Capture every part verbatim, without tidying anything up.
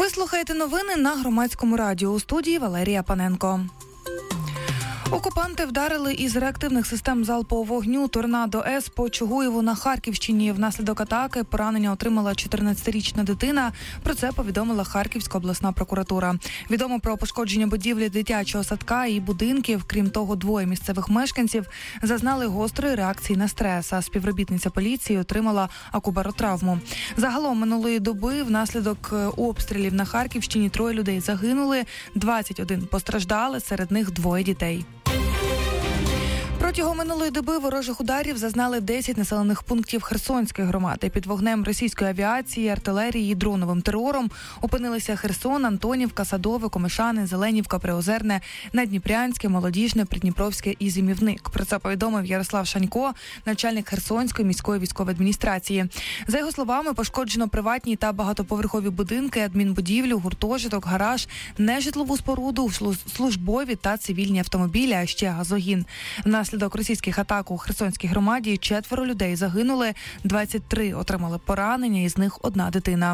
Ви слухаєте новини на Громадському радіо. У студії Валерія Паненко. Окупанти вдарили із реактивних систем залпового вогню «Торнадо-С» по Чугуєву на Харківщині. Внаслідок атаки поранення отримала чотирнадцятирічна дитина. Про це повідомила Харківська обласна прокуратура. Відомо про пошкодження будівлі дитячого садка і будинків. Крім того, двоє місцевих мешканців зазнали гострої реакції на стрес, а співробітниця поліції отримала акубаротравму. Загалом минулої доби внаслідок обстрілів на Харківщині троє людей загинули, двадцять один постраждали, серед них двоє дітей. Протягом минулої доби ворожих ударів зазнали десять населених пунктів Херсонської громади. Під вогнем російської авіації, артилерії і дроновим терором опинилися Херсон, Антонівка, Садове, Комишани, Зеленівка, Приозерне, Надніпрянське, Молодіжне, Придніпровське і Зимівник. Про це повідомив Ярослав Шанько, начальник Херсонської міської військової адміністрації. За його словами, пошкоджено приватні та багатоповерхові будинки, адмінбудівлю, гуртожиток, гараж, нежитлову споруду, службові та цивільні автомобілі, а ще газогін. Внаслідок російських атак у Херсонській громаді четверо людей загинули, двадцять три отримали поранення, із них одна дитина.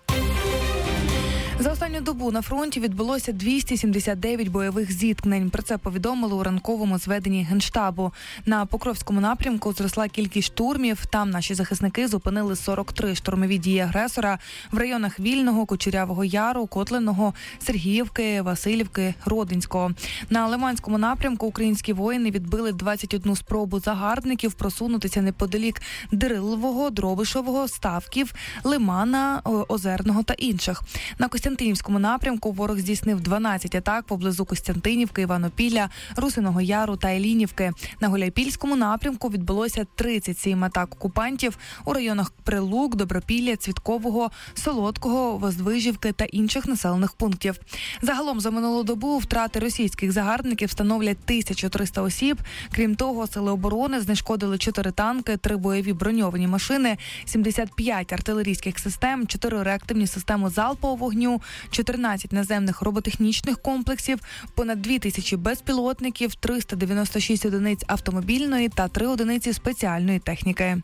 За останню добу на фронті відбулося двісті сімдесят дев'ять бойових зіткнень. Про це повідомили у ранковому зведенні Генштабу. На Покровському напрямку зросла кількість штурмів. Там наші захисники зупинили сорок три штурмові дії агресора в районах Вільного, Кучерявого Яру, Котленого, Сергіївки, Василівки, Родинського. На Лиманському напрямку українські воїни відбили двадцять одну спробу загарбників просунутися неподалік Дирилового, Дробишевого, Ставків, Лимана, Озерного та інших. На Костянтинівському напрямку ворог здійснив дванадцять атак поблизу Костянтинівки, Іванопілля, Русиного Яру та Іллінівки. На Гуляйпільському напрямку відбулося тридцять сім атак окупантів у районах Прилук, Добропілля, Цвіткового, Солодкого, Воздвижівки та інших населених пунктів. Загалом за минулу добу втрати російських загарбників становлять тисячу триста осіб. Крім того, сили оборони знешкодили чотири танки, три бойові броньовані машини, сімдесят п'ять артилерійських систем, чотири реактивні системи залпового вогню, чотирнадцять наземних роботехнічних комплексів, понад дві тисячі безпілотників, триста дев'яносто шість одиниць автомобільної та три одиниці спеціальної техніки.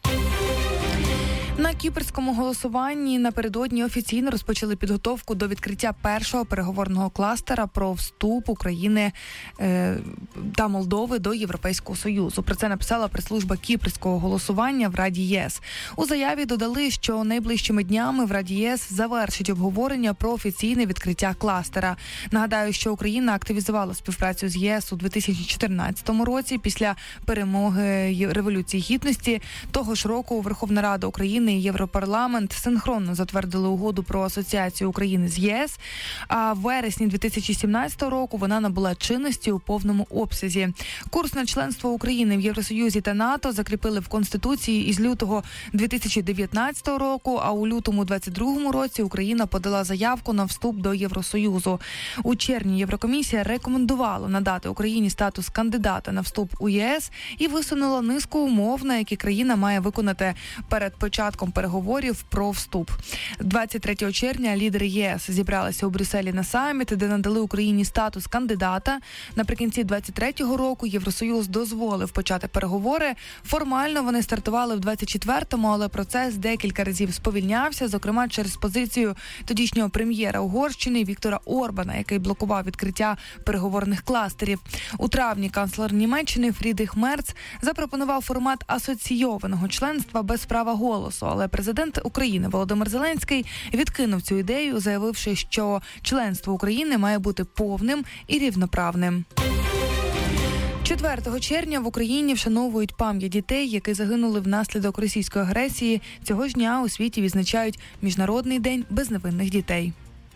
На кіпрському голосуванні напередодні офіційно розпочали підготовку до відкриття першого переговорного кластера про вступ України е, та Молдови до Європейського Союзу. Про це написала прес-служба кіпрського голосування в Раді ЄС. У заяві додали, що найближчими днями в Раді ЄС завершить обговорення про офіційне відкриття кластера. Нагадаю, що Україна активізувала співпрацю з ЄС у дві тисячі чотирнадцятому році після перемоги Революції Гідності. Того ж року Верховна Рада України і Європарламент синхронно затвердили угоду про асоціацію України з ЄС, а в вересні дві тисячі сімнадцятого року вона набула чинності у повному обсязі. Курс на членство України в Євросоюзі та НАТО закріпили в Конституції із лютого дві тисячі дев'ятнадцятого року, а у лютому двадцять другому році Україна подала заявку на вступ до Євросоюзу. У червні Єврокомісія рекомендувала надати Україні статус кандидата на вступ у ЄС і висунула низку умов, на які країна має виконати перед початком переговорів про вступ. двадцять третього червня лідери ЄС зібралися у Брюсселі на саміт, де надали Україні статус кандидата. Наприкінці двадцять третього року Євросоюз дозволив почати переговори. Формально вони стартували в двадцять четвертому, але процес декілька разів сповільнявся, зокрема через позицію тодішнього прем'єра Угорщини Віктора Орбана, який блокував відкриття переговорних кластерів. У травні канцлер Німеччини Фрідріх Мерц запропонував формат асоційованого членства без права голосу, але президент України Володимир Зеленський відкинув цю ідею, заявивши, що членство України має бути повним і рівноправним. четвертого червня в Україні вшановують пам'ять дітей, які загинули внаслідок російської агресії. Цього ж дня у світі відзначають Міжнародний день безневинних дітей.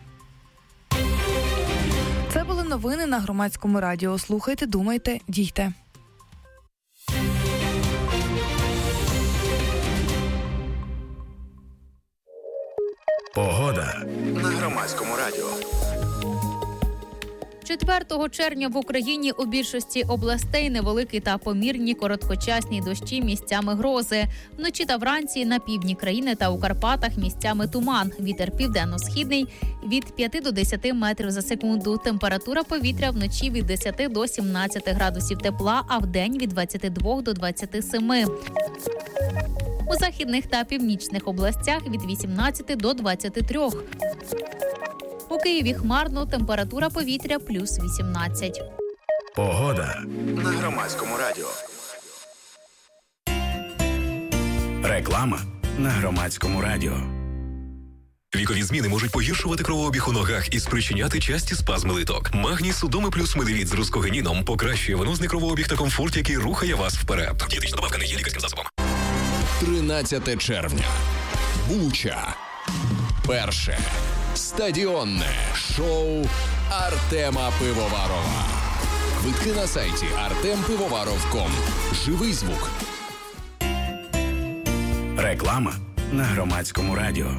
Це були новини на Громадському радіо. Слухайте, думайте, дійте. Погода на Громадському радіо. четвертого червня в Україні у більшості областей невеликі та помірні короткочасні дощі, місцями грози. Вночі та вранці на півдні країни та у Карпатах місцями туман. Вітер південно-східний від п'яти до десяти метрів за секунду. Температура повітря вночі від десяти до сімнадцяти градусів тепла, а вдень від двадцяти двох до двадцяти семи. У західних та північних областях від вісімнадцяти до двадцяти трьох. У Києві хмарно, температура повітря плюс вісімнадцять. Погода на Громадському радіо. Реклама на Громадському радіо. Вікові зміни можуть погіршувати кровообіг у ногах і спричиняти часті спазми литок. Магній Судоми плюс Медевіт з рускогеніном покращує венозний кровообіг та комфорт, який рухає вас вперед. Дієтична добавка не є лікарським засобом. тринадцяте червня. Буча. Перше стадіонне шоу Артема Пивоварова. Квитки на сайті артем пивоваров крапка ком. Живий звук. Реклама на Громадському радіо.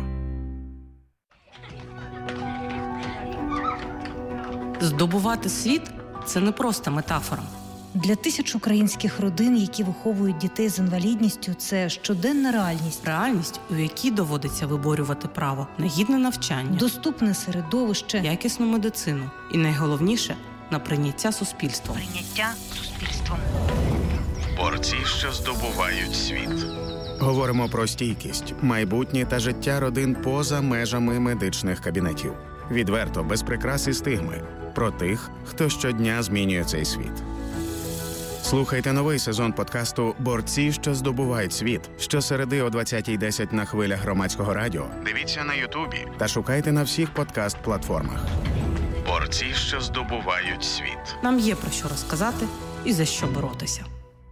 Здобувати світ – це не просто метафора. Для тисяч українських родин, які виховують дітей з інвалідністю, це щоденна реальність. Реальність, у якій доводиться виборювати право на гідне навчання, доступне середовище, якісну медицину і, найголовніше, на прийняття суспільством. Прийняття суспільством. Борці, що здобувають світ. Говоримо про стійкість, майбутнє та життя родин поза межами медичних кабінетів. Відверто, без прикрас і стигми. Про тих, хто щодня змінює цей світ. Слухайте новий сезон подкасту «Борці, що здобувають світ» щосереди о двадцятій десять на хвилях Громадського радіо. Дивіться на Ютубі та шукайте на всіх подкаст-платформах. Борці, що здобувають світ. Нам є про що розказати і за що боротися.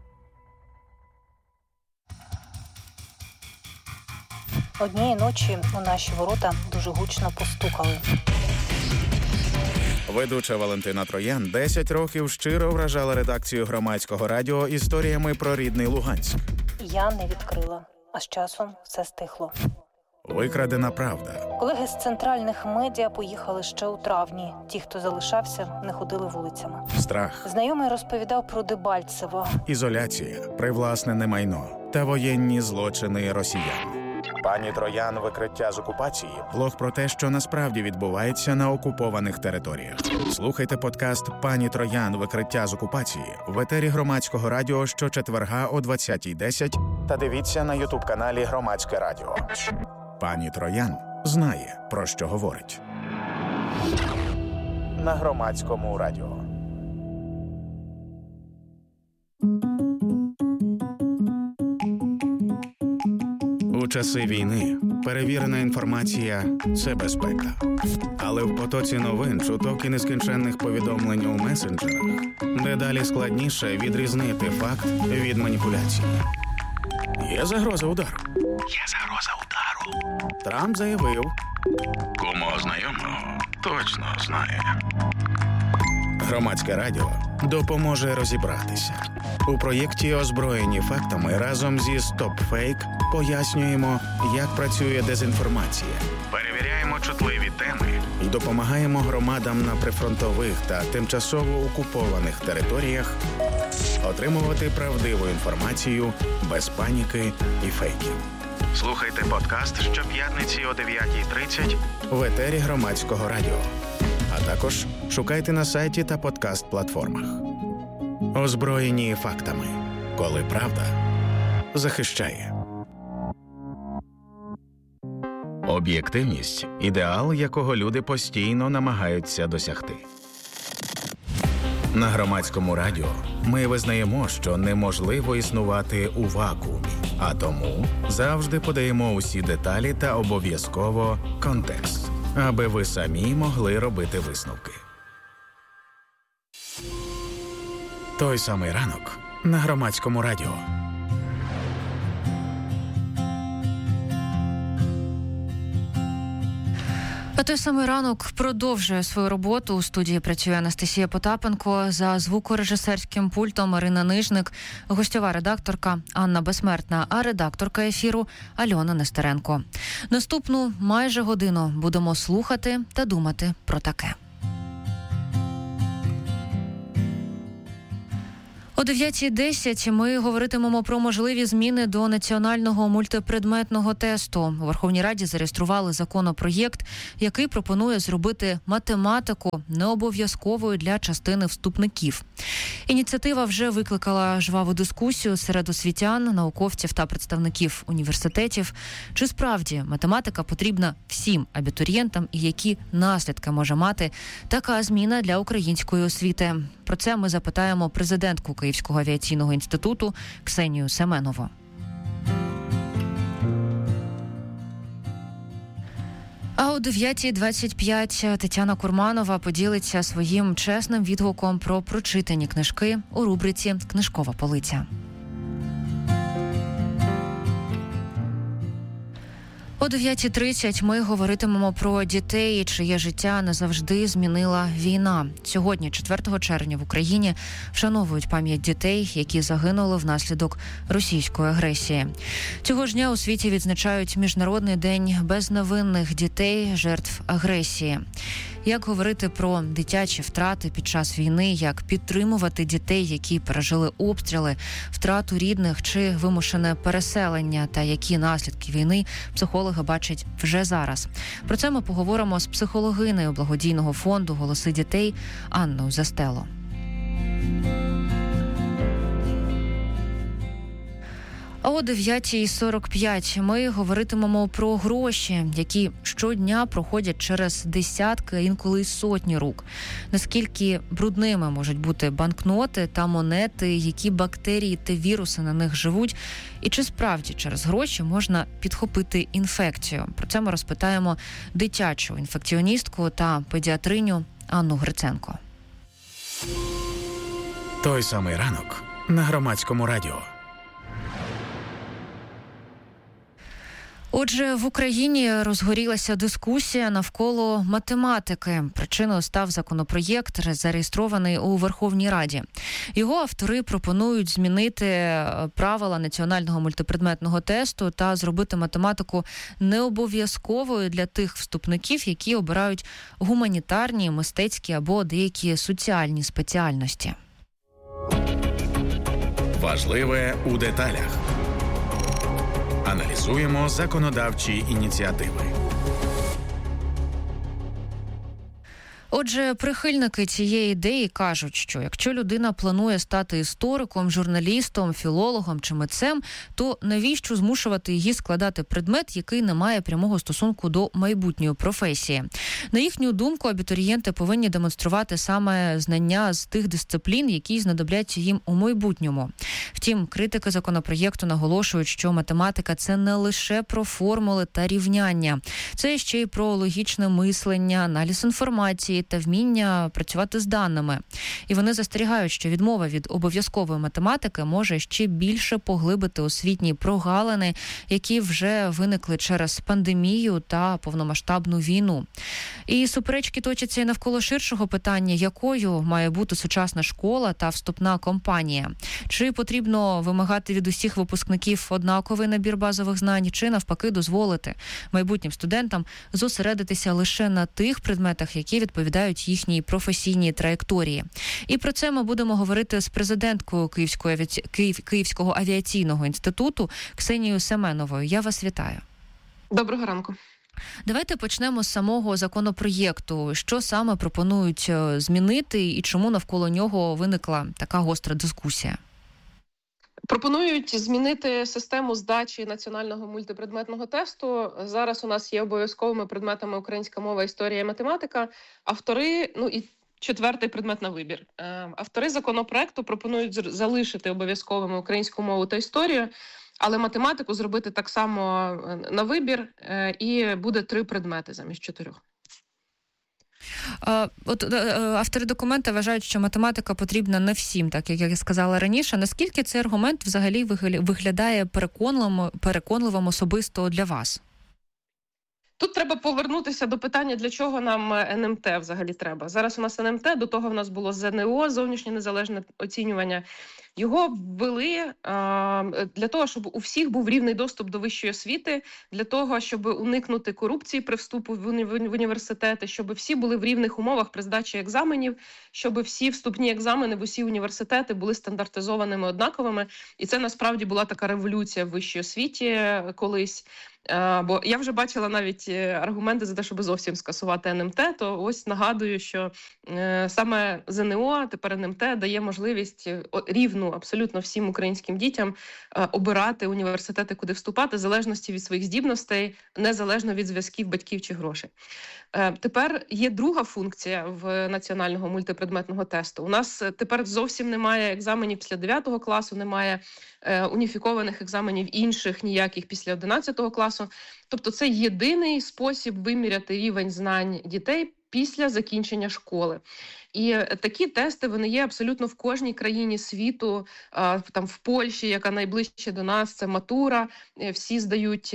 Однієї ночі у наші ворота дуже гучно постукали. Ведуча Валентина Троян десять років щиро вражала редакцію Громадського радіо історіями про рідний Луганськ. Я не відкрила, а з часом все стихло. Викрадена правда. Колеги з центральних медіа поїхали ще у травні. Ті, хто залишався, не ходили вулицями. Страх. Знайомий розповідав про Дебальцево. Ізоляція, привласнене майно та воєнні злочини росіян. Пані Троян «Викриття з окупації» – блог про те, що насправді відбувається на окупованих територіях. Слухайте подкаст «Пані Троян. Викриття з окупації» в етері Громадського радіо щочетверга о двадцятій десять та дивіться на ютуб-каналі Громадське радіо. Пані Троян знає, про що говорить. На Громадському радіо. У часи війни перевірена інформація – це безпека. Але в потоці новин, чуток і нескінченних повідомлень у месенджерах дедалі складніше відрізнити факт від маніпуляції. Є загроза удару. Є загроза удару. Трамп заявив. Кому знайомого точно знає. Громадське радіо допоможе розібратися. У проєкті «Озброєні фактами» разом зі «Стоп-фейк» пояснюємо, як працює дезінформація. Перевіряємо чутливі теми і допомагаємо громадам на прифронтових та тимчасово окупованих територіях отримувати правдиву інформацію без паніки і фейків. Слухайте подкаст щоп'ятниці о дев'ятій тридцять в етері Громадського радіо. А також шукайте на сайті та подкаст-платформах. Озброєні фактами. Коли правда захищає. Об'єктивність – ідеал, якого люди постійно намагаються досягти. На Громадському радіо ми визнаємо, що неможливо існувати у вакуумі, а тому завжди подаємо усі деталі та обов'язково контекст, аби ви самі могли робити висновки. Той самий ранок на Громадському радіо. А той самий ранок продовжує свою роботу. У студії працює Анастасія Потапенко, за звукорежисерським пультом Марина Нижник, гостьова редакторка Анна Безсмертна, а редакторка ефіру Альона Нестеренко. Наступну майже годину будемо слухати та думати про таке. О дев'ятій десять ми говоритимемо про можливі зміни до національного мультипредметного тесту. У Верховній Раді зареєстрували законопроєкт, який пропонує зробити математику необов'язковою для частини вступників. Ініціатива вже викликала жваву дискусію серед освітян, науковців та представників університетів. Чи справді математика потрібна всім абітурієнтам і які наслідки може мати така зміна для української освіти? Про це ми запитаємо президентку Київського авіаційного інституту Ксенію Семенову. А о дев'ятій двадцять п'ять Тетяна Курманова поділиться своїм чесним відгуком про прочитані книжки у рубриці «Книжкова полиця». О дев'ятій тридцять ми говоритимемо про дітей, чиє життя назавжди змінила війна. Сьогодні, четвертого червня, в Україні вшановують пам'ять дітей, які загинули внаслідок російської агресії. Цього ж дня у світі відзначають Міжнародний день безневинних дітей, жертв агресії. Як говорити про дитячі втрати під час війни, як підтримувати дітей, які пережили обстріли, втрату рідних чи вимушене переселення, та які наслідки війни психологи бачать вже зараз. Про це ми поговоримо з психологинею благодійного фонду «Голоси дітей» Анною Застело. А о дев'ятій сорок п'ять ми говоритимемо про гроші, які щодня проходять через десятки, а інколи й сотні рук. Наскільки брудними можуть бути банкноти та монети, які бактерії та віруси на них живуть, і чи справді через гроші можна підхопити інфекцію? Про це ми розпитаємо дитячу інфекціоністку та педіатриню Анну Гриценко. Той самий ранок на Громадському радіо. Отже, в Україні розгорілася дискусія навколо математики. Причиною став законопроєкт, зареєстрований у Верховній Раді. Його автори пропонують змінити правила національного мультипредметного тесту та зробити математику необов'язковою для тих вступників, які обирають гуманітарні, мистецькі або деякі соціальні спеціальності. Важливе у деталях. Аналізуємо законодавчі ініціативи. Отже, прихильники цієї ідеї кажуть, що якщо людина планує стати істориком, журналістом, філологом чи митцем, то навіщо змушувати її складати предмет, який не має прямого стосунку до майбутньої професії? На їхню думку, абітурієнти повинні демонструвати саме знання з тих дисциплін, які знадобляться їм у майбутньому. Втім, критики законопроєкту наголошують, що математика – це не лише про формули та рівняння. Це ще й про логічне мислення, аналіз інформації та вміння працювати з даними. І вони застерігають, що відмова від обов'язкової математики може ще більше поглибити освітні прогалини, які вже виникли через пандемію та повномасштабну війну. І суперечки точаться і навколо ширшого питання, якою має бути сучасна школа та вступна кампанія. Чи потрібно вимагати від усіх випускників однаковий набір базових знань, чи навпаки дозволити майбутнім студентам зосередитися лише на тих предметах, які відповідають їхній професійній траєкторії. І про це ми будемо говорити з президенткою Київського, авіаці... Київ... Київського авіаційного інституту Ксенією Семеновою. Я вас вітаю. Доброго ранку. Давайте почнемо з самого законопроєкту. Що саме пропонують змінити і чому навколо нього виникла така гостра дискусія? Пропонують змінити систему здачі національного мультипредметного тесту. Зараз у нас є обов'язковими предметами українська мова, історія і математика. Автори, ну і четвертий предмет на вибір. Автори законопроекту пропонують залишити обов'язковими українську мову та історію, але математику зробити так само на вибір, і буде три предмети замість чотирьох. От автори документа вважають, що математика потрібна не всім, так як я сказала раніше. Наскільки цей аргумент взагалі виглядає переконливим, переконливим особисто для вас? Тут треба повернутися до питання, для чого нам ен ем те взагалі треба. Зараз у нас ен ем те, до того в нас було зе ен о, зовнішнє незалежне оцінювання. Його ввели для того, щоб у всіх був рівний доступ до вищої освіти, для того, щоб уникнути корупції при вступу в університети, щоб всі були в рівних умовах при здачі екзаменів, щоб всі вступні екзамени в усі університети були стандартизованими, однаковими. І це насправді була така революція в вищій освіті колись. Бо я вже бачила навіть аргументи за те, щоб зовсім скасувати ен ем те, то ось нагадую, що саме зе ен о, тепер ен ем те, дає можливість рівну абсолютно всім українським дітям обирати університети, куди вступати, в залежності від своїх здібностей, незалежно від зв'язків батьків чи грошей. Тепер є друга функція в національного мультипредметного тесту. У нас тепер зовсім немає екзаменів після дев'ятого класу, немає уніфікованих екзаменів інших ніяких після одинадцятого класу. Тобто це єдиний спосіб виміряти рівень знань дітей після закінчення школи. І такі тести, вони є абсолютно в кожній країні світу. Там в Польщі, яка найближче до нас, це матура. Всі здають,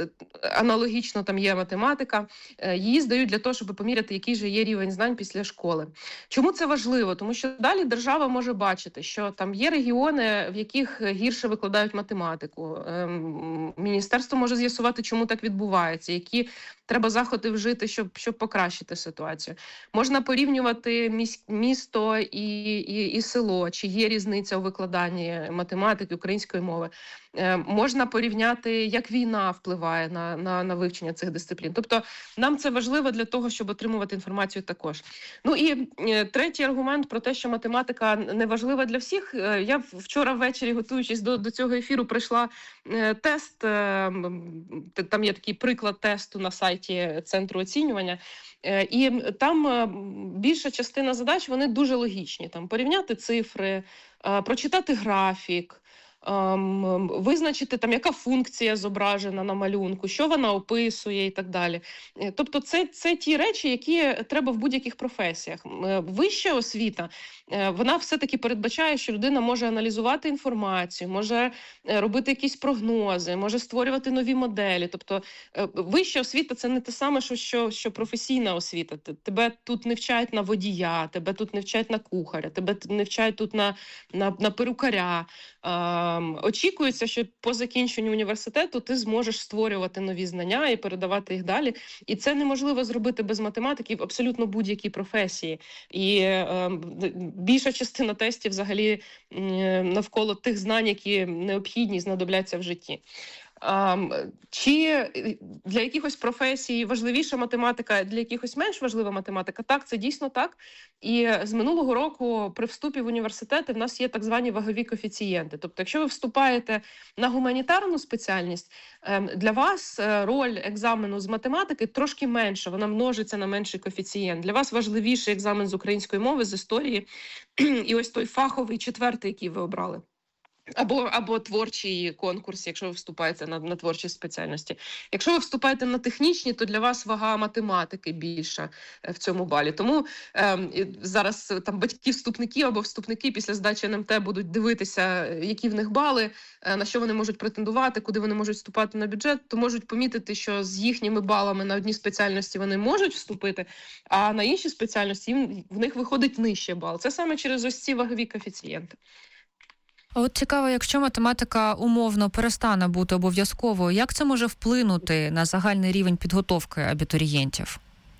аналогічно там є математика. Її здають для того, щоб поміряти, який же є рівень знань після школи. Чому це важливо? Тому що далі держава може бачити, що там є регіони, в яких гірше викладають математику. Міністерство може з'ясувати, чому так відбувається, які треба заходи вжити, щоб, щоб покращити ситуацію. Можна порівнювати місто і, і, і село, чи є різниця у викладанні математики, української мови. Е, можна порівняти, як війна впливає на, на, на вивчення цих дисциплін. Тобто нам це важливо для того, щоб отримувати інформацію також. Ну і е, третій аргумент про те, що математика не важлива для всіх. Е, я вчора ввечері, готуючись до, до цього ефіру, пройшла е, тест. Е, там є такий приклад тесту на сайті Центру оцінювання. І там більша частина задач, вони дуже логічні. Там порівняти цифри, прочитати графік, визначити, там, яка функція зображена на малюнку, що вона описує і так далі. Тобто це, це ті речі, які треба в будь-яких професіях. Вища освіта, вона все-таки передбачає, що людина може аналізувати інформацію, може робити якісь прогнози, може створювати нові моделі. Тобто вища освіта – це не те саме, що, що, що професійна освіта. Тебе тут не вчать на водія, тебе тут не вчать на кухаря, тебе не вчать тут на, на, на перукаря. Очікується, що по закінченню університету ти зможеш створювати нові знання і передавати їх далі. І це неможливо зробити без математики в абсолютно будь-якій професії. І е, більша частина тестів взагалі е, навколо тих знань, які необхідні, знадобляться в житті. Um, чи для якихось професій важливіша математика, для якихось менш важлива математика? Так, це дійсно так. І з минулого року при вступі в університети в нас є так звані вагові коефіцієнти. Тобто, якщо ви вступаєте на гуманітарну спеціальність, для вас роль екзамену з математики трошки менша, вона множиться на менший коефіцієнт. Для вас важливіший екзамен з української мови, з історії і ось той фаховий четвертий, який ви обрали. Або, або творчий конкурс, якщо ви вступаєте на, на творчі спеціальності. Якщо ви вступаєте на технічні, то для вас вага математики більша в цьому балі. Тому е, зараз там батьки-вступники або вступники після здачі ен ем те будуть дивитися, які в них бали, е, на що вони можуть претендувати, куди вони можуть вступати на бюджет, то можуть помітити, що з їхніми балами на одній спеціальності вони можуть вступити, а на інші спеціальності їм, в них виходить нижче бал. Це саме через ось ці вагові коефіцієнти. От цікаво, якщо математика умовно перестане бути обов'язковою, як це може вплинути на загальний рівень підготовки абітурієнтів?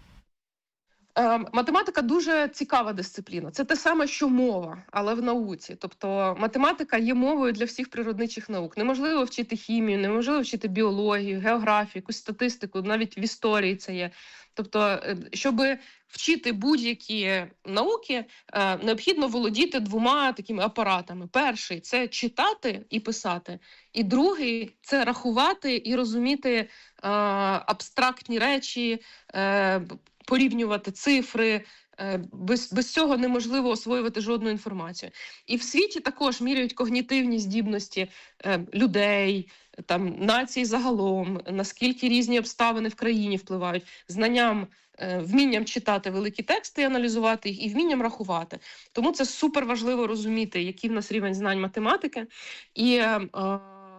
Математика дуже цікава дисципліна. Це те саме, що мова, але в науці. Тобто математика є мовою для всіх природничих наук. Неможливо вчити хімію, неможливо вчити біологію, географію, якусь статистику, навіть в історії це є. Тобто, щоб вчити будь-які науки, необхідно володіти двома такими апаратами. Перший – це читати і писати. І другий – це рахувати і розуміти абстрактні речі, порівнювати цифри. Без, без цього неможливо освоювати жодну інформацію. І в світі також міряють когнітивні здібності е, людей, там, націй загалом, наскільки різні обставини в країні впливають, знанням, е, вмінням читати великі тексти і аналізувати їх, і вмінням рахувати. Тому це супер важливо розуміти, який в нас рівень знань математики. І е,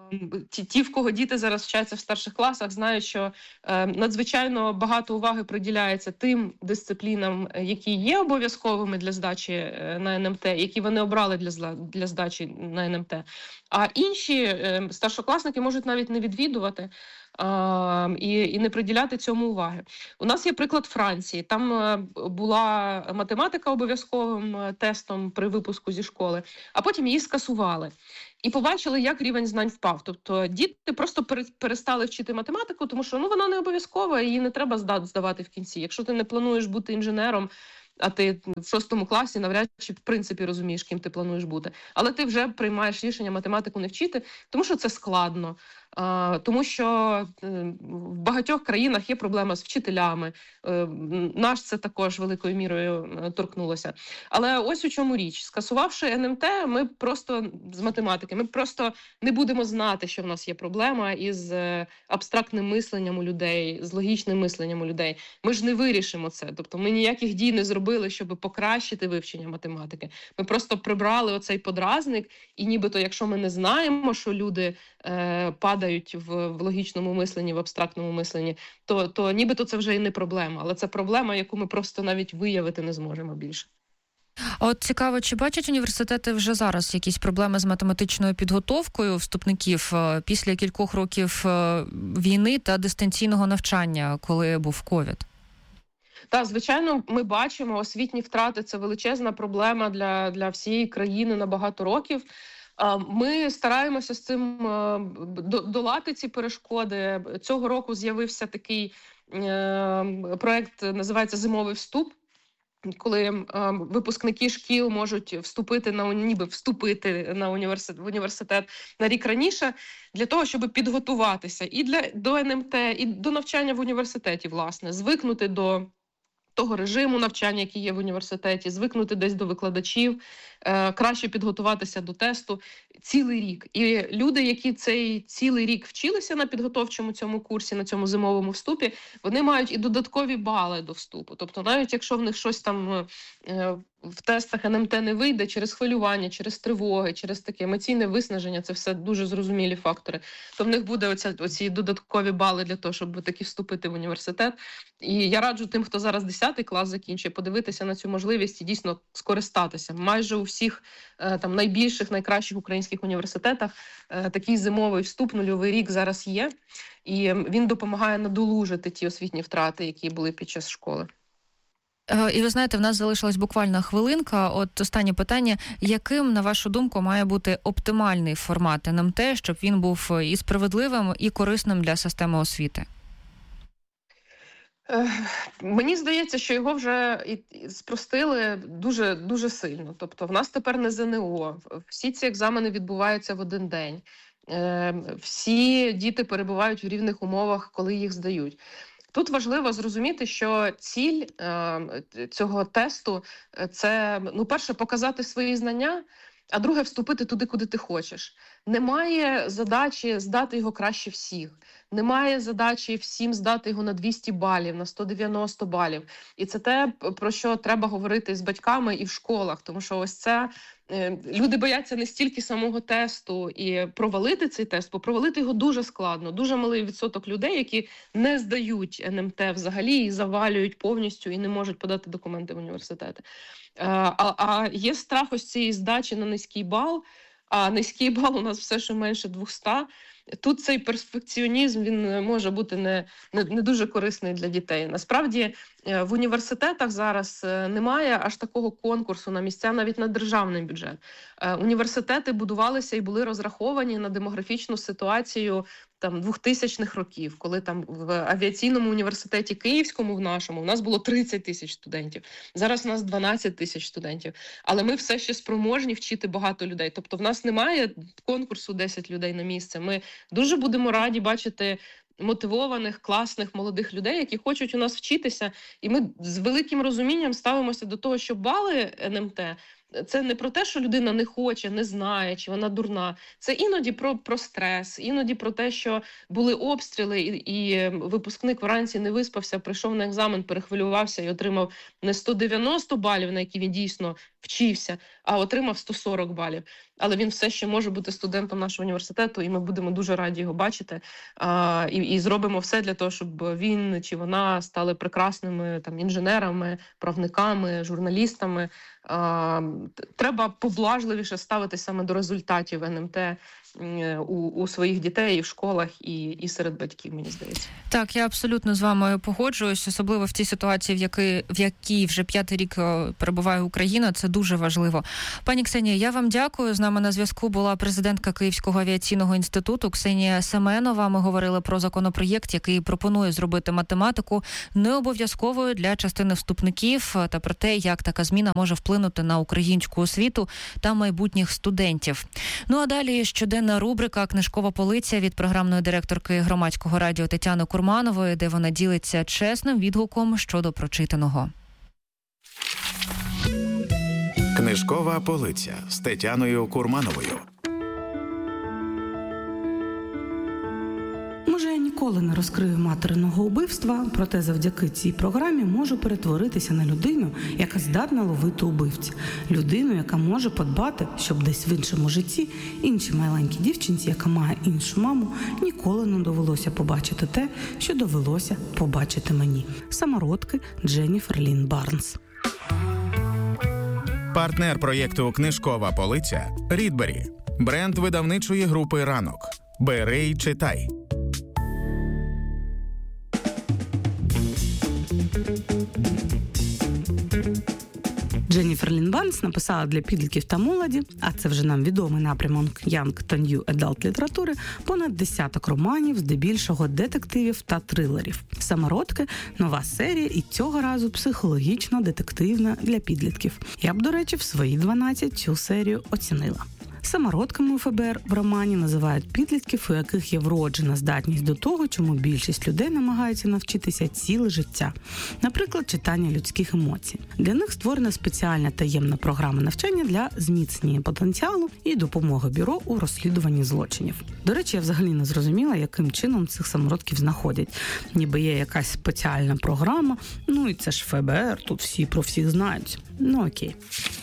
Ті, ті, в кого діти зараз вчаться в старших класах, знають, що е, надзвичайно багато уваги приділяється тим дисциплінам, які є обов'язковими для здачі е, на ен ем те, які вони обрали для, для здачі на ен ем те. А інші е, старшокласники можуть навіть не відвідувати Uh, і, і не приділяти цьому уваги. У нас є приклад Франції. Там uh, була математика обов'язковим uh, тестом при випуску зі школи, а потім її скасували. І побачили, як рівень знань впав. Тобто діти просто перестали вчити математику, тому що ну, вона не обов'язкова, її не треба здавати в кінці. Якщо ти не плануєш бути інженером, а ти в шостому класі навряд чи в принципі розумієш, ким ти плануєш бути. Але ти вже приймаєш рішення математику не вчити, тому що це складно. Uh, тому що uh, в багатьох країнах є проблема з вчителями. Uh, наш це також великою мірою uh, торкнулося. Але ось у чому річ. Скасувавши ен ем те, ми просто з математики, ми просто не будемо знати, що в нас є проблема із uh, абстрактним мисленням у людей, з логічним мисленням у людей. Ми ж не вирішимо це. Тобто ми ніяких дій не зробили, щоб покращити вивчення математики. Ми просто прибрали оцей подразник, і нібито, якщо ми не знаємо, що люди uh, падають В, в логічному мисленні, в абстрактному мисленні, то, то нібито це вже і не проблема. Але це проблема, яку ми просто навіть виявити не зможемо більше. А от цікаво, чи бачать університети вже зараз якісь проблеми з математичною підготовкою вступників після кількох років війни та дистанційного навчання, коли був ковід? Так, звичайно, ми бачимо, освітні втрати – це величезна проблема для, для всієї країни на багато років. Ми стараємося з цим долати ці перешкоди. Цього року з'явився такий проєкт, називається «Зимовий вступ», коли випускники шкіл можуть вступити на ніби вступити на університет в університет на рік раніше для того, щоб підготуватися і для до ен ем те, і до навчання в університеті, власне, звикнути до того режиму навчання, який є в університеті, звикнути десь до викладачів, е, краще підготуватися до тесту цілий рік. І люди, які цей цілий рік вчилися на підготовчому цьому курсі, на цьому зимовому вступі, вони мають і додаткові бали до вступу. Тобто навіть якщо в них щось там е, в тестах ен ем те не вийде через хвилювання, через тривоги, через таке емоційне виснаження, це все дуже зрозумілі фактори, то в них буде оця, оці додаткові бали для того, щоб таки вступити в університет. І я раджу тим, хто зараз десятий клас закінчує, подивитися на цю можливість і дійсно скористатися. Майже у всіх там найбільших, найкращих українських університетах такий зимовий вступ, нульовий рік зараз є. І він допомагає надолужити ті освітні втрати, які були під час школи. І ви знаєте, в нас залишилась буквально хвилинка. От останнє питання. Яким, на вашу думку, має бути оптимальний формат ен ем те, щоб він був і справедливим, і корисним для системи освіти? Мені здається, що його вже спростили дуже, дуже сильно. Тобто в нас тепер не зе ен о. Всі ці екзамени відбуваються в один день. Всі діти перебувають в рівних умовах, коли їх здають. Тут важливо зрозуміти, що ціль е, цього тесту – це, ну, перше, показати свої знання, а друге – вступити туди, куди ти хочеш. Немає задачі здати його краще всіх. Немає задачі всім здати його на двісті балів, на сто дев'яносто балів. І це те, про що треба говорити з батьками і в школах, тому що ось це люди бояться не стільки самого тесту і провалити цей тест, бо провалити його дуже складно. Дуже малий відсоток людей, які не здають ен ем те взагалі і завалюють повністю і не можуть подати документи в університети. А, а є страх ось цієї здачі на низький бал, а низький бал у нас все ще менше двохсот. Тут цей перфекціонізм, він може бути не, не, не дуже корисний для дітей. Насправді в університетах зараз немає аж такого конкурсу на місця навіть на державний бюджет. Університети будувалися і були розраховані на демографічну ситуацію там двохтисячних років, коли там в авіаційному університеті Київському, в нашому, у нас було тридцять тисяч студентів. Зараз у нас дванадцять тисяч студентів. Але ми все ще спроможні вчити багато людей. Тобто в нас немає конкурсу десять людей на місце. Ми дуже будемо раді бачити мотивованих, класних, молодих людей, які хочуть у нас вчитися. І ми з великим розумінням ставимося до того, що бали ен ем те – це не про те, що людина не хоче, не знає, чи вона дурна. Це іноді про, про стрес, іноді про те, що були обстріли, і, і випускник вранці не виспався, прийшов на екзамен, перехвилювався і отримав не сто дев'яносто балів, на які він дійсно вчився, а отримав сто сорок балів. але він все ще може бути студентом нашого університету, і ми будемо дуже раді його бачити. А, і, і зробимо все для того, щоб він чи вона стали прекрасними там інженерами, правниками, журналістами. А, треба поблажливіше ставитися саме до результатів ен ем те у, у своїх дітей і в школах, і, і серед батьків, мені здається. Так, я абсолютно з вами погоджуюсь, особливо в тій ситуації, в якій, в якій вже п'ятий рік перебуває Україна, це дуже важливо. Пані Ксенія, я вам дякую. З нами на зв'язку була президентка Київського авіаційного інституту Ксенія Семенова. Ми говорили про законопроєкт, який пропонує зробити математику необов'язковою для частини вступників та про те, як така зміна може вплинути на українську освіту та майбутніх студентів. Ну а далі щоденна рубрика «Книжкова полиця» від програмної директорки Громадського радіо Тетяни Курманової, де вона ділиться чесним відгуком щодо прочитаного. Книжкова полиця з Тетяною Курмановою. Може, я ніколи не розкрию материного убивства, проте завдяки цій програмі можу перетворитися на людину, яка здатна ловити убивця. Людину, яка може подбати, щоб десь в іншому житті іншій маленькій дівчинці, яка має іншу маму, ніколи не довелося побачити те, що довелося побачити мені. Самородки Дженніфер Лін Барнс. Партнер проєкту «Книжкова полиця» – Рідбері. Бренд видавничої групи «Ранок». Бери й читай. Дженніфер Лін Барнс написала для підлітків та молоді, а це вже нам відомий напрямок Young та New Adult літератури, понад десяток романів, здебільшого детективів та трилерів. «Самородки» – нова серія і цього разу психологічно-детективна для підлітків. Я б, до речі, в свої дванадцять цю серію оцінила. Самородками у еф бе ер в романі називають підлітків, у яких є вроджена здатність до того, чому більшість людей намагаються навчитися ціле життя. Наприклад, читання людських емоцій. Для них створена спеціальна таємна програма навчання для зміцнення потенціалу і допомоги бюро у розслідуванні злочинів. До речі, я взагалі не зрозуміла, яким чином цих самородків знаходять. Ніби є якась спеціальна програма, ну і це ж еф бе ер, тут всі про всіх знають. Ну окей.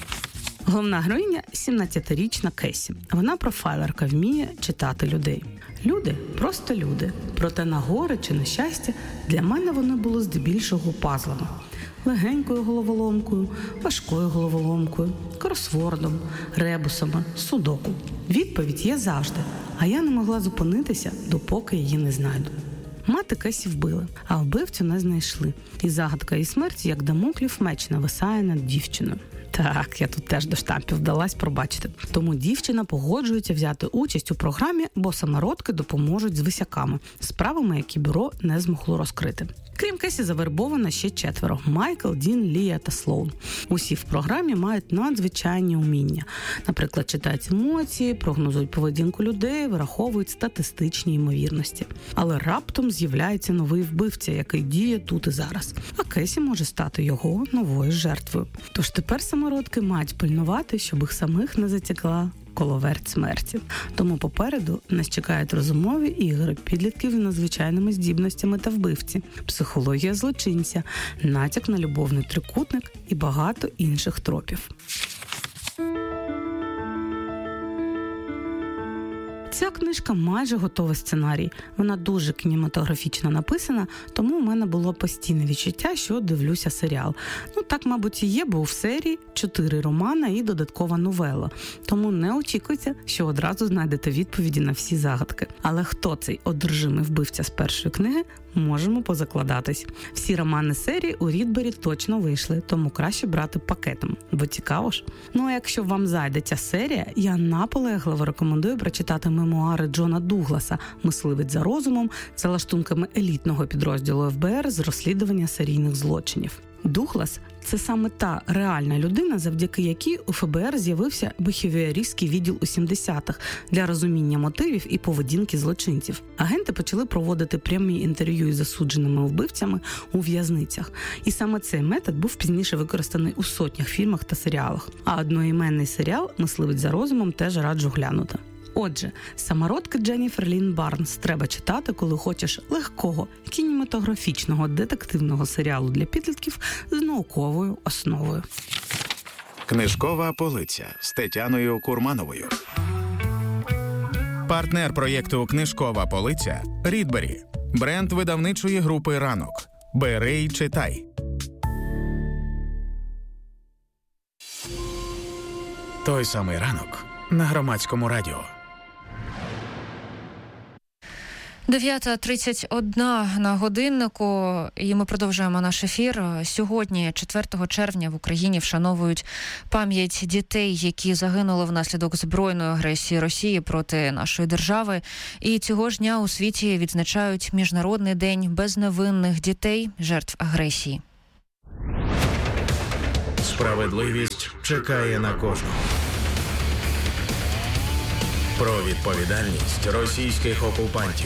Головна героїня – сімнадцятирічна Кесі. Вона профайлерка, вміє читати людей. Люди – просто люди. Проте на горе чи на щастя для мене вони були здебільшого пазлами. Легенькою головоломкою, важкою головоломкою, кросвордом, ребусами, судоку. Відповідь є завжди, а я не могла зупинитися, допоки її не знайду. Мати Кесі вбили, а вбивцю не знайшли. І загадка її смерті, як дамоклів меч, нависає над дівчиною. Так, я тут теж до штампів вдалась, пробачити. Тому дівчина погоджується взяти участь у програмі, бо самородки допоможуть з висяками, справами, які бюро не змогло розкрити. Крім Кесі, завербовано ще четверо – Майкл, Дін, Лія та Слоун. Усі в програмі мають надзвичайні уміння. Наприклад, читають емоції, прогнозують поведінку людей, вираховують статистичні ймовірності. Але раптом з'являється новий вбивця, який діє тут і зараз. А Кесі може стати його новою жертвою. Тож тепер самородки мають пильнувати, щоб їх самих не затягла коловерть смерті. Тому попереду нас чекають розумові ігри, підлітків з надзвичайними здібностями та вбивці, психологія злочинця, натяк на любовний трикутник і багато інших тропів. Ця книжка майже готовий сценарій. Вона дуже кінематографічно написана, тому у мене було постійне відчуття, що дивлюся серіал. Ну так, мабуть, і є, бо в серії чотири романа і додаткова новела. Тому не очікуйте, що одразу знайдете відповіді на всі загадки. Але хто цей одержимий вбивця з першої книги, можемо позакладатись. Всі романи серії у Рідбері точно вийшли, тому краще брати пакетом, бо цікаво ж. Ну а якщо вам зайде ця серія, я наполегливо рекомендую прочитати мемуари Джона Дугласа «Мисливець за розумом» за лаштунками елітного підрозділу еф бе ер з розслідування серійних злочинів. Дуглас – це саме та реальна людина, завдяки якій у еф бе ер з'явився біхевіористський відділ у сімдесятих для розуміння мотивів і поведінки злочинців. Агенти почали проводити прямі інтерв'ю із засудженими вбивцями у в'язницях. І саме цей метод був пізніше використаний у сотнях фільмах та серіалах. А одноіменний серіал «Мисливець за розумом» теж раджу глянути. Отже, самородки Дженніфер Лін Барнс треба читати, коли хочеш легкого, кінематографічного детективного серіалу для підлітків з науковою основою. Книжкова полиця з Тетяною Курмановою. Партнер проєкту «Книжкова полиця» – Рідбері. Бренд видавничої групи «Ранок». Бери й читай. Той самий ранок на Громадському радіо. дев'ята тридцять одна на годиннику, і ми продовжуємо наш ефір. Сьогодні, четвертого червня, в Україні вшановують пам'ять дітей, які загинули внаслідок збройної агресії Росії проти нашої держави. І цього ж дня у світі відзначають Міжнародний день безневинних дітей, жертв агресії. Справедливість чекає на кожного. Про відповідальність російських окупантів.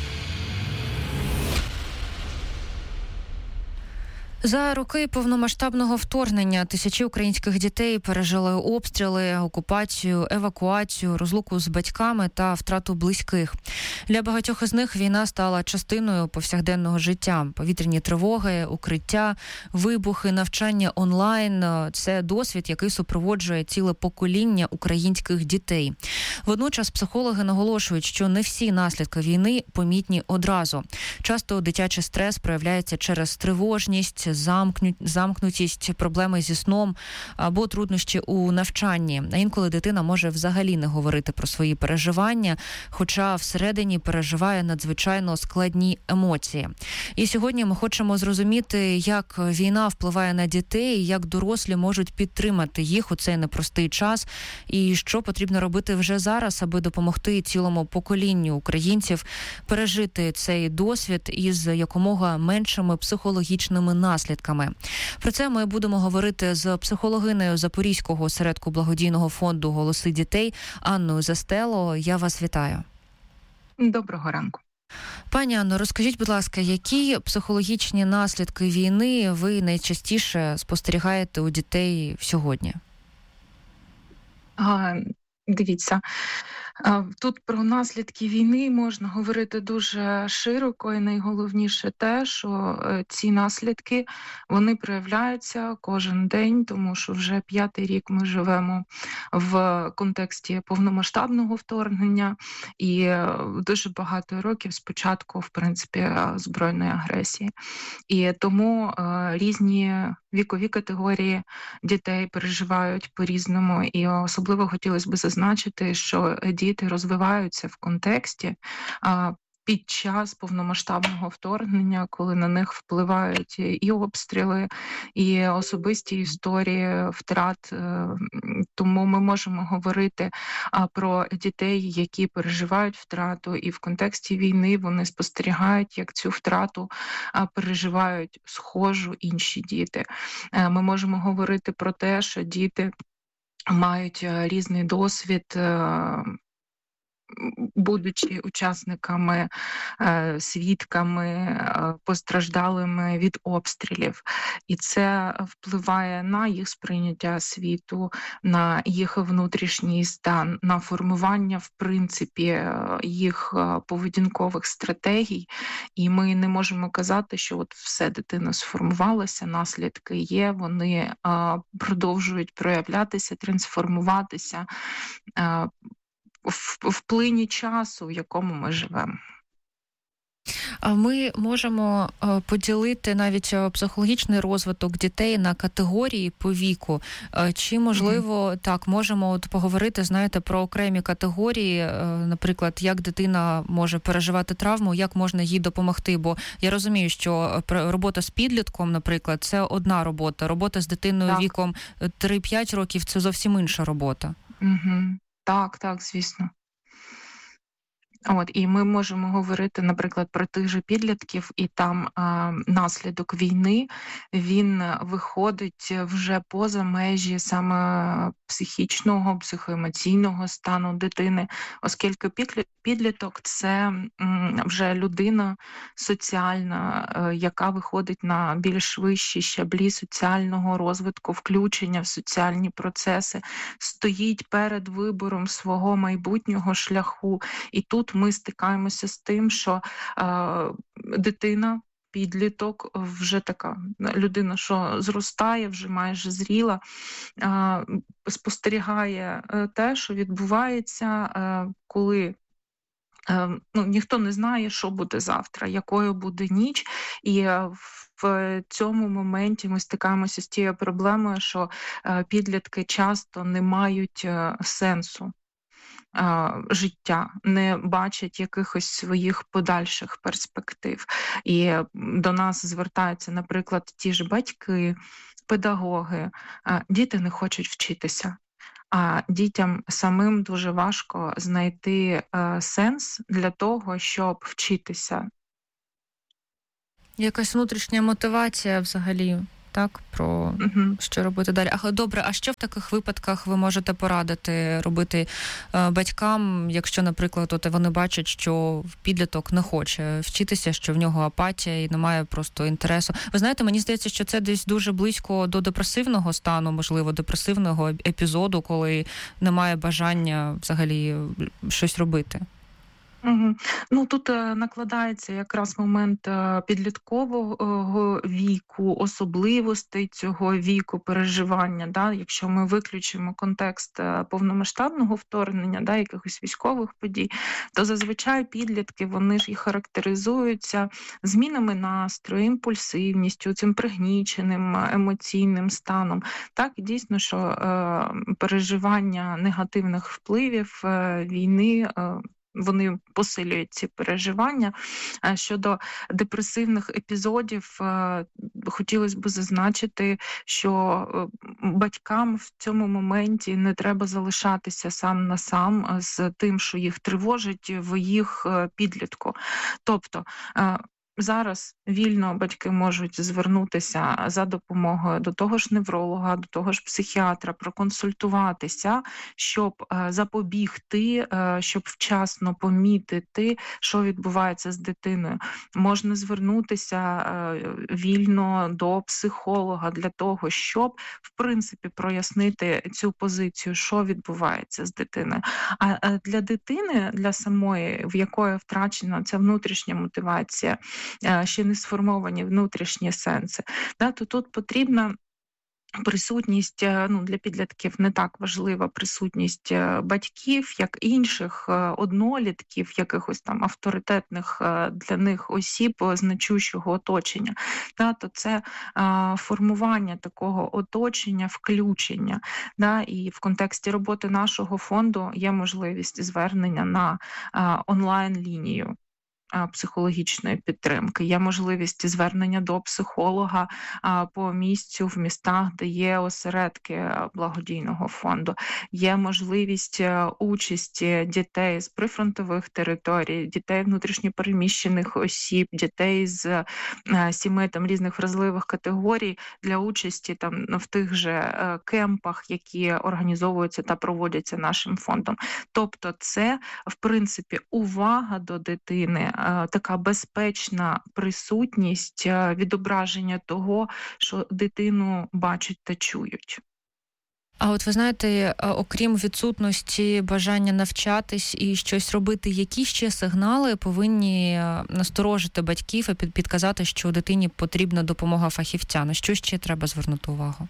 За роки повномасштабного вторгнення тисячі українських дітей пережили обстріли, окупацію, евакуацію, розлуку з батьками та втрату близьких. Для багатьох із них війна стала частиною повсякденного життя. Повітряні тривоги, укриття, вибухи, навчання онлайн – це досвід, який супроводжує ціле покоління українських дітей. Водночас психологи наголошують, що не всі наслідки війни помітні одразу. Часто дитячий стрес проявляється через тривожність, замкнутість, проблеми зі сном або труднощі у навчанні. А інколи дитина може взагалі не говорити про свої переживання, хоча всередині переживає надзвичайно складні емоції. І сьогодні ми хочемо зрозуміти, як війна впливає на дітей, як дорослі можуть підтримати їх у цей непростий час, і що потрібно робити вже зараз, аби допомогти цілому поколінню українців пережити цей досвід із якомога меншими психологічними наслідками. Про це ми будемо говорити з психологинею Запорізького осередку благодійного фонду «Голоси дітей» Анною Застело. Я вас вітаю. Доброго ранку. Пані Анно, розкажіть, будь ласка, які психологічні наслідки війни ви найчастіше спостерігаєте у дітей сьогодні? А, дивіться, тут про наслідки війни можна говорити дуже широко, і найголовніше те, що ці наслідки, вони проявляються кожен день, тому що вже п'ятий рік ми живемо в контексті повномасштабного вторгнення і дуже багато років спочатку, в принципі, збройної агресії. І тому різні вікові категорії дітей переживають по-різному, і особливо хотілося б зазначити, що діти розвиваються в контексті а, під час повномасштабного вторгнення, коли на них впливають і обстріли, і особисті історії втрат. Тому ми можемо говорити а, про дітей, які переживають втрату, і в контексті війни вони спостерігають, як цю втрату а, переживають схожу інші діти. А, ми можемо говорити про те, що діти мають різний досвід, будучи учасниками, свідками, постраждалими від обстрілів. І це впливає на їх сприйняття світу, на їх внутрішній стан, на формування, в принципі, їх поведінкових стратегій. І ми не можемо казати, що от все, дитина сформувалася, наслідки є, вони продовжують проявлятися, трансформуватися в плині часу, в якому ми живемо. Ми можемо поділити навіть психологічний розвиток дітей на категорії по віку. Чи, можливо, mm-hmm. так, можемо от поговорити, знаєте, про окремі категорії, наприклад, як дитина може переживати травму, як можна їй допомогти? Бо я розумію, що робота з підлітком, наприклад, це одна робота. Робота з дитиною так. віком три-п'ять років – це зовсім інша робота. Mm-hmm. Так, так, звісно. От, і ми можемо говорити, наприклад, про тих же підлітків, і там а, наслідок війни, він виходить вже поза межі саме психічного, психоемоційного стану дитини, оскільки підліток – це м, вже людина соціальна, е, яка виходить на більш вищі щаблі соціального розвитку, включення в соціальні процеси, стоїть перед вибором свого майбутнього шляху, і тут ми стикаємося з тим, що е, дитина підліток, вже така людина, що зростає, вже майже зріла, спостерігає те, що відбувається, коли ну, ніхто не знає, що буде завтра, якою буде ніч, і в цьому моменті ми стикаємося з тією проблемою, що підлітки часто не мають сенсу життя, не бачать якихось своїх подальших перспектив. І до нас звертаються, наприклад, ті ж батьки, педагоги. Діти не хочуть вчитися. А дітям самим дуже важко знайти е, сенс для того, щоб вчитися. Якась внутрішня мотивація взагалі, так? Про угу. що робити далі. А добре, а що в таких випадках ви можете порадити робити е, батькам, якщо, наприклад, от вони бачать, що підліток не хоче вчитися, що в нього апатія і немає просто інтересу. Ви знаєте, мені здається, що це десь дуже близько до депресивного стану, можливо, депресивного епізоду, коли немає бажання взагалі щось робити. Угу. Ну, тут е, накладається якраз момент е, підліткового віку, особливостей цього віку, переживання. Да? Якщо ми виключимо контекст е, повномасштабного вторгнення, да, якихось військових подій, то зазвичай підлітки, вони ж і характеризуються змінами настрою, імпульсивністю, цим пригніченим емоційним станом. Так, і дійсно, що е, переживання негативних впливів е, війни е, вони посилюють ці переживання. Щодо депресивних епізодів, хотілося б зазначити, що батькам в цьому моменті не треба залишатися сам на сам з тим, що їх тривожить в їх підлітку. Тобто, зараз вільно батьки можуть звернутися за допомогою до того ж невролога, до того ж психіатра, проконсультуватися, щоб запобігти, щоб вчасно помітити, що відбувається з дитиною. Можна звернутися вільно до психолога для того, щоб, в принципі, прояснити цю позицію, що відбувається з дитиною. А для дитини, для самої, в якої втрачена ця внутрішня мотивація, ще не сформовані внутрішні сенси, да, то тут потрібна присутність, ну, для підлітків не так важлива присутність батьків, як інших однолітків, якихось там авторитетних для них осіб значущого оточення. Да, то це а, формування такого оточення, включення. Да, і в контексті роботи нашого фонду є можливість звернення на а, онлайн-лінію психологічної підтримки. Є можливість звернення до психолога по місцю в містах, де є осередки благодійного фонду. Є можливість участі дітей з прифронтових територій, дітей внутрішньопереміщених осіб, дітей з сімей там різних вразливих категорій для участі там в тих же кемпах, які організовуються та проводяться нашим фондом. Тобто це, в принципі, увага до дитини, така безпечна присутність, відображення того, що дитину бачать та чують. А от ви знаєте, окрім відсутності бажання навчатись і щось робити, які ще сигнали повинні насторожити батьків і підказати, що дитині потрібна допомога фахівця? На що ще треба звернути увагу?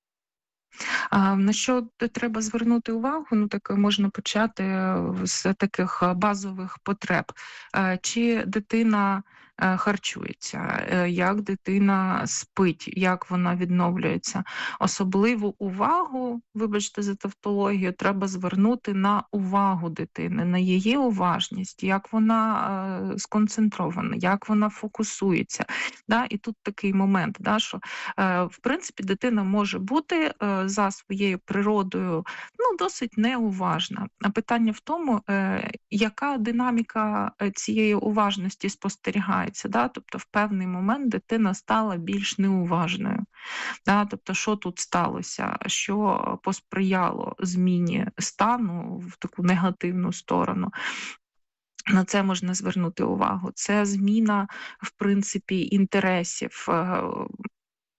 А, на що треба звернути увагу? Ну, так можна почати з таких базових потреб. А, чи дитина харчується, як дитина спить, як вона відновлюється. Особливу увагу, вибачте за тавтологію, треба звернути на увагу дитини, на її уважність, як вона сконцентрована, як вона фокусується. Да? І тут такий момент, да, що в принципі дитина може бути за своєю природою ну, досить неуважна. А питання в тому, яка динаміка цієї уважності спостерігає. Да? Тобто в певний момент дитина стала більш неуважною. Да? Тобто що тут сталося? Що посприяло зміні стану в таку негативну сторону? На це можна звернути увагу. Це зміна, в принципі, інтересів.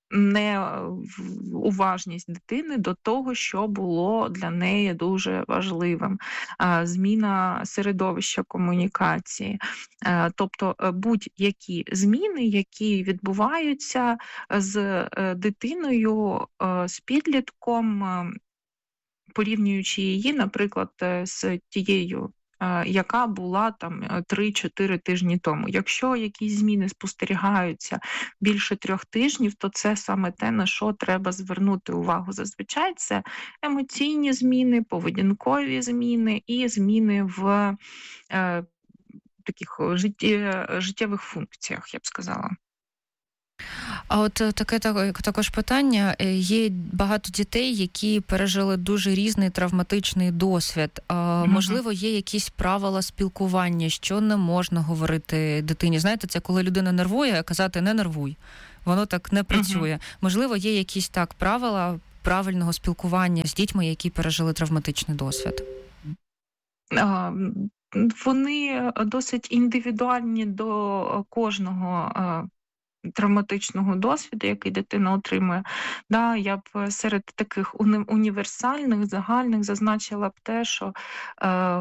неуважність дитини до того, що було для неї дуже важливим. Зміна середовища комунікації. Тобто будь-які зміни, які відбуваються з дитиною, з підлітком, порівнюючи її, наприклад, з тією, яка була там три-чотири тижні тому. Якщо якісь зміни спостерігаються більше трьох тижнів, то це саме те, на що треба звернути увагу. Зазвичай це емоційні зміни, поведінкові зміни і зміни в е, таких житті, життєвих функціях, я б сказала. А от таке також питання. Є багато дітей, які пережили дуже різний травматичний досвід. Mm-hmm. Можливо, є якісь правила спілкування, що не можна говорити дитині. Знаєте, це коли людина нервує, а казати «не нервуй». Воно так не працює. Mm-hmm. Можливо, є якісь так правила правильного спілкування з дітьми, які пережили травматичний досвід? Uh, вони досить індивідуальні до кожного uh, травматичного досвіду, який дитина отримує. Да, я б серед таких уні- універсальних, загальних зазначила б те, що е,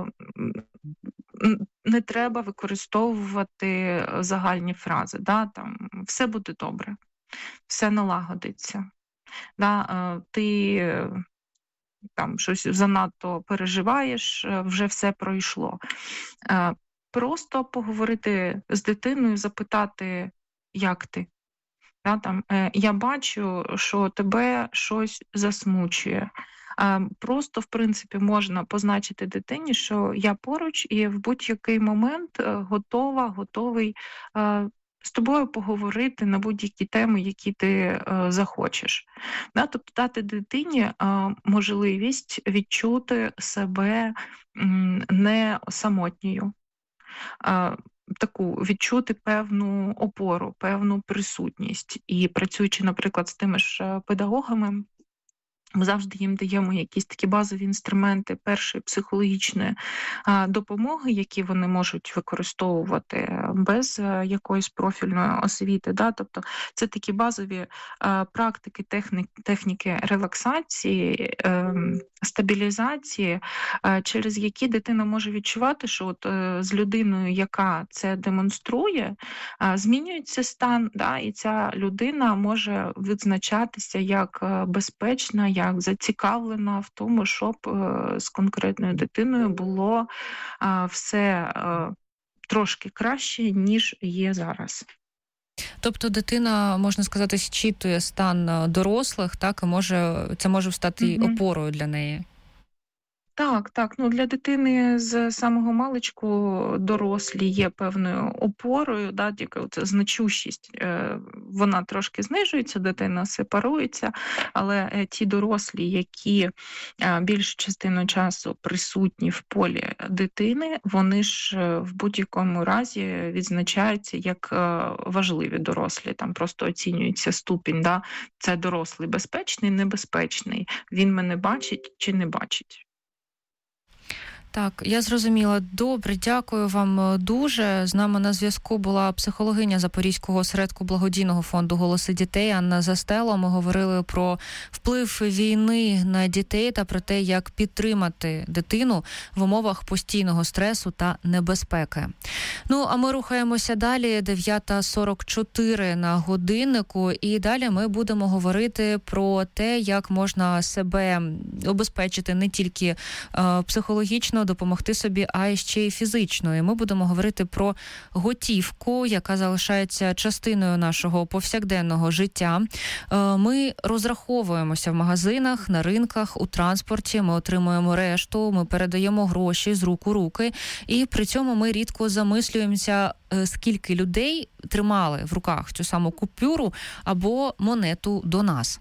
не треба використовувати загальні фрази. Да, там, все буде добре, все налагодиться. Да, е, ти там щось занадто переживаєш, вже все пройшло. Е, просто поговорити з дитиною, запитати, як ти? Да, там, е, я бачу, що тебе щось засмучує. Е, просто, в принципі, можна позначити дитині, що я поруч і в будь-який момент е, готова, готовий е, з тобою поговорити на будь-які теми, які ти е, захочеш. Да, тобто дати дитині е, можливість відчути себе м, не самотньою. Е, таку відчути певну опору, певну присутність. І працюючи, наприклад, з тими ж педагогами, ми завжди їм даємо якісь такі базові інструменти першої психологічної допомоги, які вони можуть використовувати без якоїсь профільної освіти. Да? Тобто це такі базові практики, техніки, техніки релаксації, стабілізації, через які дитина може відчувати, що от з людиною, яка це демонструє, змінюється стан, да? І ця людина може визначатися як безпечна, як зацікавлена в тому, щоб з конкретною дитиною було все трошки краще, ніж є зараз. Тобто дитина, можна сказати, зчитує стан дорослих, так, і може, це може стати mm-hmm. опорою для неї. Так, так. Ну, для дитини з самого маличку дорослі є певною опорою, да, тільки оця значущість, е, вона трошки знижується, дитина сепарується, але е, ті дорослі, які е, більшу частину часу присутні в полі дитини, вони ж е, в будь-якому разі відзначаються як е, важливі дорослі. Там просто оцінюється ступінь, да, це дорослий безпечний, небезпечний, він мене бачить чи не бачить. Так, я зрозуміла. Добре, дякую вам дуже. З нами на зв'язку була психологиня Запорізького осередку благодійного фонду «Голоси дітей» Анна Застело. Ми говорили про вплив війни на дітей та про те, як підтримати дитину в умовах постійного стресу та небезпеки. Ну, а ми рухаємося далі. дев'ята сорок чотири на годиннику. І далі ми будемо говорити про те, як можна себе обезпечити не тільки е, психологічно, допомогти собі, а ще й фізично. І ми будемо говорити про готівку, яка залишається частиною нашого повсякденного життя. Ми розраховуємося в магазинах, на ринках, у транспорті, ми отримуємо решту, ми передаємо гроші з рук у руки, і при цьому ми рідко замислюємося, скільки людей тримали в руках цю саму купюру або монету до нас.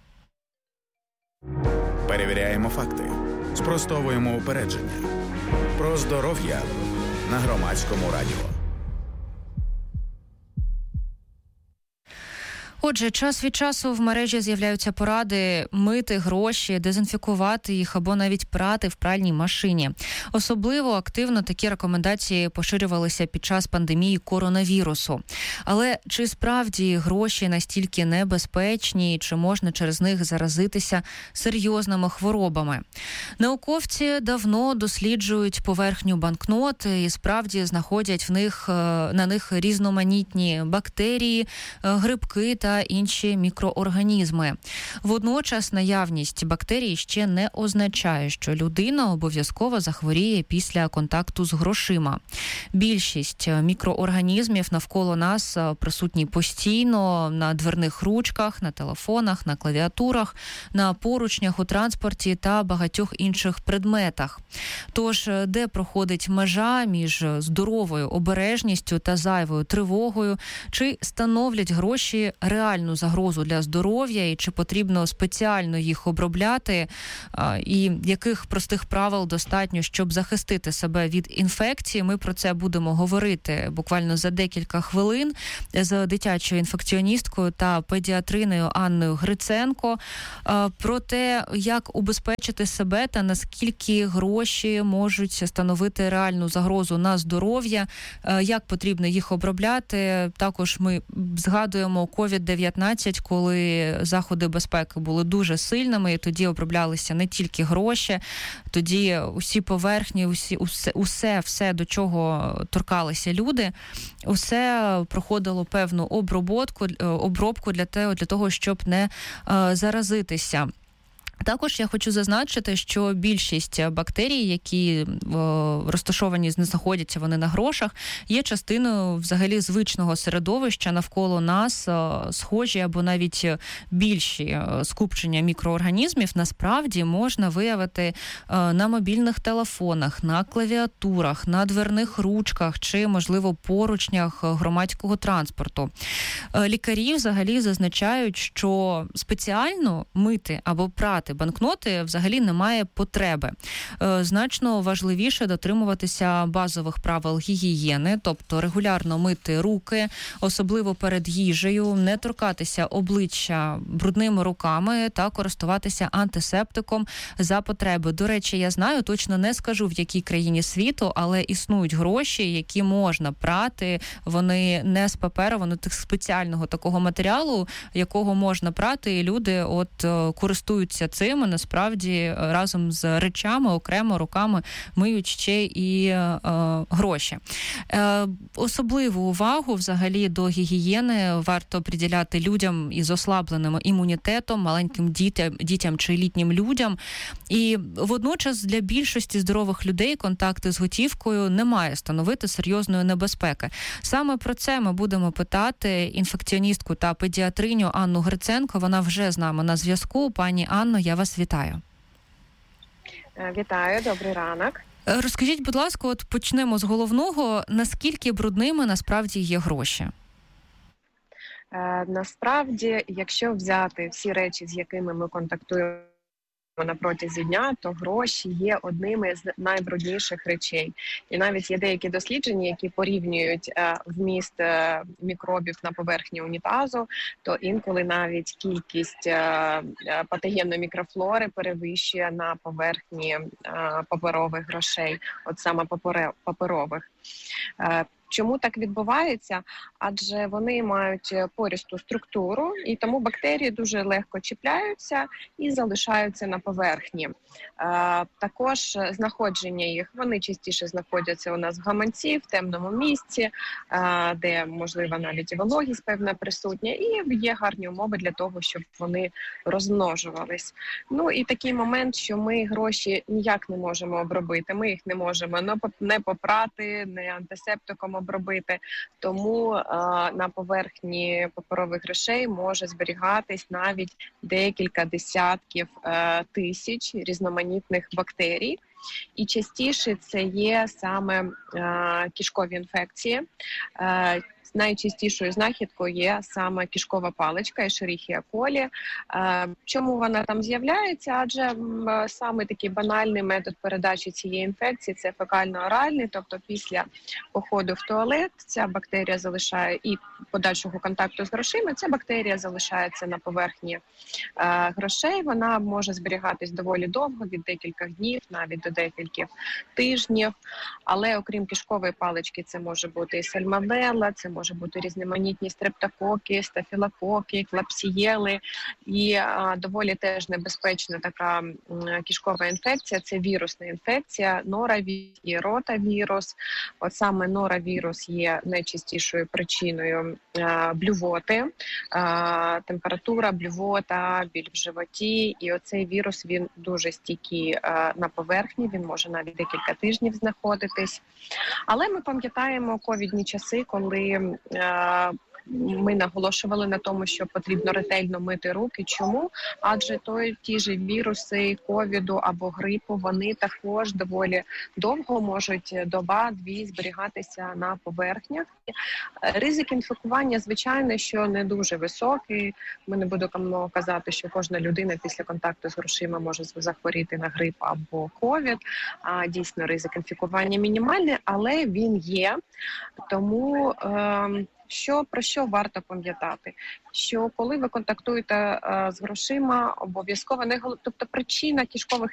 Перевіряємо факти. Спростовуємо упередження. Про здоров'я на Громадському радіо. Отже, час від часу в мережі з'являються поради мити гроші, дезінфікувати їх або навіть прати в пральній машині. Особливо активно такі рекомендації поширювалися під час пандемії коронавірусу. Але чи справді гроші настільки небезпечні, чи можна через них заразитися серйозними хворобами? Науковці давно досліджують поверхню банкнот і справді знаходять в них, на них різноманітні бактерії, грибки та інші мікроорганізми. Водночас наявність бактерій ще не означає, що людина обов'язково захворіє після контакту з грошима. Більшість мікроорганізмів навколо нас присутні постійно на дверних ручках, на телефонах, на клавіатурах, на поручнях у транспорті та багатьох інших предметах. Тож, де проходить межа між здоровою обережністю та зайвою тривогою, чи становлять гроші реальну загрозу для здоров'я і чи потрібно спеціально їх обробляти, і яких простих правил достатньо, щоб захистити себе від інфекції. Ми про це будемо говорити буквально за декілька хвилин з дитячою інфекціоністкою та педіатриною Анною Гриценко про те, як убезпечити себе та наскільки гроші можуть становити реальну загрозу на здоров'я, як потрібно їх обробляти. Також ми згадуємо ковід дев'ятнадцять, коли заходи безпеки були дуже сильними, і тоді оброблялися не тільки гроші, тоді усі поверхні, усі, усе, усе, все, до чого торкалися люди, усе проходило певну обробку, обробку для того, для того, щоб не а, заразитися. Також я хочу зазначити, що більшість бактерій, які о, розташовані, знаходяться вони на грошах, є частиною взагалі звичного середовища навколо нас, о, схожі або навіть більші скупчення мікроорганізмів насправді можна виявити о, на мобільних телефонах, на клавіатурах, на дверних ручках чи, можливо, поручнях громадського транспорту. Лікарі взагалі зазначають, що спеціально мити або прати банкноти взагалі немає потреби. Значно важливіше дотримуватися базових правил гігієни, тобто регулярно мити руки, особливо перед їжею, не торкатися обличчя брудними руками та користуватися антисептиком за потреби. До речі, я знаю, точно не скажу, в якій країні світу, але існують гроші, які можна прати, вони не з паперу, вони спеціального такого матеріалу, якого можна прати, і люди от користуються цим, насправді разом з речами, окремо руками миють ще і е, гроші. Е, особливу увагу взагалі до гігієни варто приділяти людям із ослабленим імунітетом, маленьким дітям, дітям чи літнім людям. І водночас для більшості здорових людей контакти з готівкою не має становити серйозної небезпеки. Саме про це ми будемо питати інфекціоністку та педіатриню Анну Гриценко. Вона вже з нами на зв'язку. Пані Анно, я вас вітаю. Вітаю, добрий ранок. Розкажіть, будь ласка, от почнемо з головного. Наскільки брудними насправді є гроші? Е, насправді, якщо взяти всі речі, з якими ми контактуємо на протязі дня, то гроші є одними з найбрудніших речей. І навіть є деякі дослідження, які порівнюють е, вміст е, мікробів на поверхні унітазу, то інколи навіть кількість е, патогенної мікрофлори перевищує на поверхні е, паперових грошей, от саме паперових. Е, Чому так відбувається? Адже вони мають порісту структуру, і тому бактерії дуже легко чіпляються і залишаються на поверхні. Е, також знаходження їх, вони частіше знаходяться у нас в гаманці, в темному місці, е, де, можливо, навіть і вологість певна присутня, і є гарні умови для того, щоб вони розмножувались. Ну і такий момент, що ми гроші ніяк не можемо обробити, ми їх не можемо не попрати, не антисептиком обробити, тому е, на поверхні паперових грошей може зберігатись навіть декілька десятків е, тисяч різноманітних бактерій. І частіше це є саме е, кишкові інфекції. Е, найчастішою знахідкою є саме кишкова паличка Escherichia coli. Чому вона там з'являється? Адже саме такий банальний метод передачі цієї інфекції – це фекально-оральний, тобто після походу в туалет ця бактерія залишає і подальшого контакту з грошима, ця бактерія залишається на поверхні грошей, вона може зберігатись доволі довго, від декількох днів, навіть до декількох тижнів, але окрім кишкової палички це може бути і сальмонелла, це може бути різноманітні стрептококи, стафілококи, клапсієли і а, доволі теж небезпечна така м, кишкова інфекція, це вірусна інфекція, норавірус і ротавірус. От саме норавірус є найчастішою причиною а, блювоти, а, температура, блювота, біль в животі, і оцей вірус, він дуже стійкий а, на поверхні, він може навіть декілька тижнів знаходитись. Але ми пам'ятаємо ковідні часи, коли а, ми наголошували на тому, що потрібно ретельно мити руки. Чому? Адже той, ті ж віруси ковіду або грипу, вони також доволі довго можуть доба-дві зберігатися на поверхнях. Ризик інфікування, звичайно, що не дуже високий. Ми не будемо казати, що кожна людина після контакту з грошима може захворіти на грип або ковід. А дійсно, ризик інфікування мінімальний, але він є. Тому е- Що, про що варто пам'ятати? Що коли ви контактуєте е, з грошима, обов'язково не тобто причина кишкових